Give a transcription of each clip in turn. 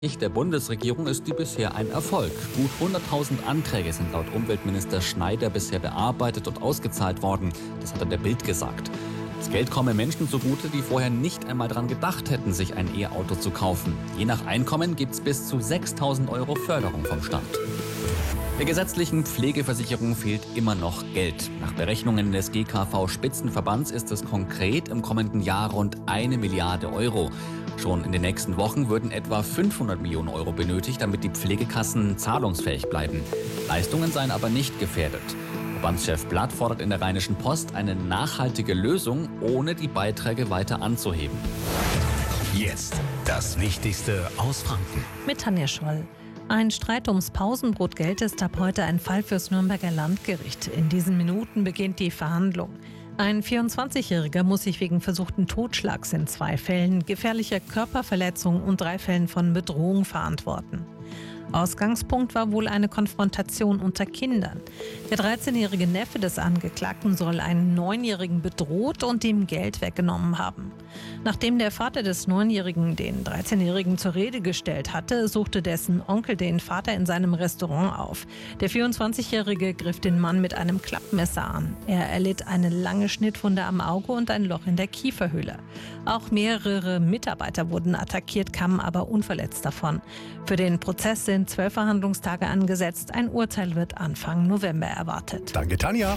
Der Bundesregierung ist die bisher ein Erfolg. Gut 100.000 Anträge sind laut Umweltminister Schneider bisher bearbeitet und ausgezahlt worden. Das hat er der Bild gesagt. Das Geld komme Menschen zugute, die vorher nicht einmal daran gedacht hätten, sich ein E-Auto zu kaufen. Je nach Einkommen gibt es bis zu 6.000 € Förderung vom Staat. Der gesetzlichen Pflegeversicherung fehlt immer noch Geld. Nach Berechnungen des GKV-Spitzenverbands ist es konkret im kommenden Jahr rund 1 Milliarde €. Schon in den nächsten Wochen würden etwa 500 Millionen € benötigt, damit die Pflegekassen zahlungsfähig bleiben. Leistungen seien aber nicht gefährdet. Verbandschef Blatt fordert in der Rheinischen Post eine nachhaltige Lösung, ohne die Beiträge weiter anzuheben. Jetzt das Wichtigste aus Franken. Mit Tanja Scholl. Ein Streit ums Pausenbrotgeld ist ab heute ein Fall fürs Nürnberger Landgericht. In diesen Minuten beginnt die Verhandlung. Ein 24-Jähriger muss sich wegen versuchten Totschlags in 2 Fällen, gefährlicher Körperverletzung und 3 Fällen von Bedrohung verantworten. Ausgangspunkt war wohl eine Konfrontation unter Kindern. Der 13-jährige Neffe des Angeklagten soll einen 9-Jährigen bedroht und ihm Geld weggenommen haben. Nachdem der Vater des 9-Jährigen den 13-jährigen zur Rede gestellt hatte, suchte dessen Onkel den Vater in seinem Restaurant auf. Der 24-jährige griff den Mann mit einem Klappmesser an. Er erlitt eine lange Schnittwunde am Auge und ein Loch in der Kieferhöhle. Auch mehrere Mitarbeiter wurden attackiert, kamen aber unverletzt davon. Für den Prozess sind 12 Verhandlungstage angesetzt. Ein Urteil wird Anfang November erwartet. Danke, Tanja.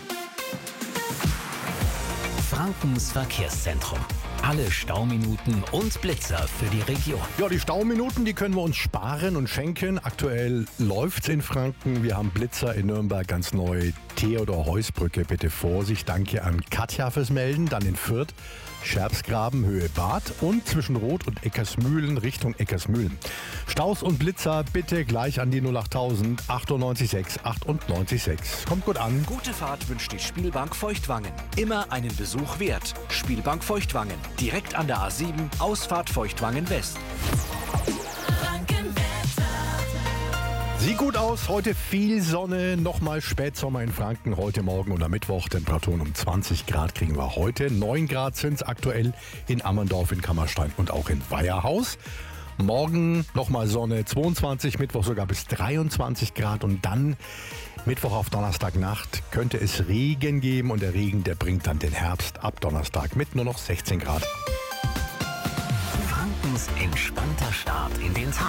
Frankens Verkehrszentrum. Alle Stauminuten und Blitzer für die Region. Ja, die Stauminuten, die können wir uns sparen und schenken. Aktuell läuft's in Franken. Wir haben Blitzer in Nürnberg ganz neu. Theodor-Heuss-Brücke, bitte Vorsicht. Danke an Katja fürs Melden. Dann in Fürth, Scherbsgraben, Höhe Bad und zwischen Roth und Eckersmühlen Richtung Eckersmühlen. Staus und Blitzer bitte gleich an die 08000 98 6 98 6. Kommt gut an. Gute Fahrt wünscht die Spielbank Feuchtwangen. Immer einen Besuch wert. Spielbank Feuchtwangen. Direkt an der A7, Ausfahrt Feuchtwangen West. Sieht gut aus, heute viel Sonne, nochmal Spätsommer in Franken, heute Morgen und am Mittwoch Temperaturen um 20 Grad kriegen wir heute. 9 Grad sind es aktuell in Ammerndorf, in Kammerstein und auch in Weiherhaus. Morgen nochmal Sonne, 22, Mittwoch sogar bis 23 Grad und dann Mittwoch auf Donnerstagnacht könnte es Regen geben und der Regen, der bringt dann den Herbst ab Donnerstag mit nur noch 16 Grad. Frankens entspannter Start in den Tag.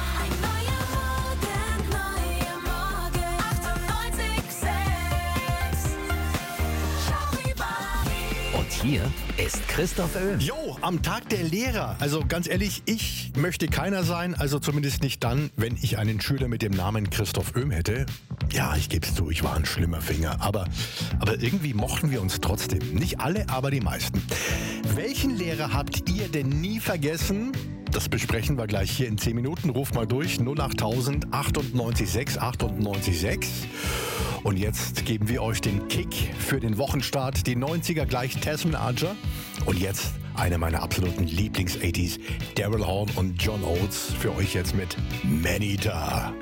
Hier ist Christoph Oehm. Jo, am Tag der Lehrer. Also ganz ehrlich, ich möchte keiner sein, also zumindest nicht dann, wenn ich einen Schüler mit dem Namen Christoph Oehm hätte. Ja, ich geb's zu, ich war ein schlimmer Finger, aber irgendwie mochten wir uns trotzdem. Nicht alle, aber die meisten. Welchen Lehrer habt ihr denn nie vergessen? Das besprechen wir gleich hier in 10 Minuten. Ruft mal durch 08000 98 6 98 6. Und jetzt geben wir euch den Kick für den Wochenstart. Die 90er gleich Tasman Archer. Und jetzt eine meiner absoluten Lieblings-80s, Daryl Horn und John Oates. Für euch jetzt mit Manita.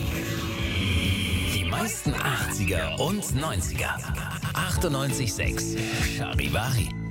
Die meisten 80er und 90er. 98,6 Charivari.